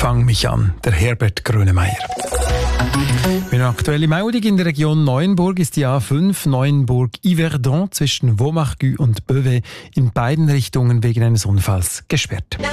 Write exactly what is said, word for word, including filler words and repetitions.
Fang mich an, der Herbert Grönemeyer. Eine aktuelle Meldung: in der Region Neuenburg ist die A fünf Neuenburg-Yverdon zwischen Vaumargues und Beauvais in beiden Richtungen wegen eines Unfalls gesperrt.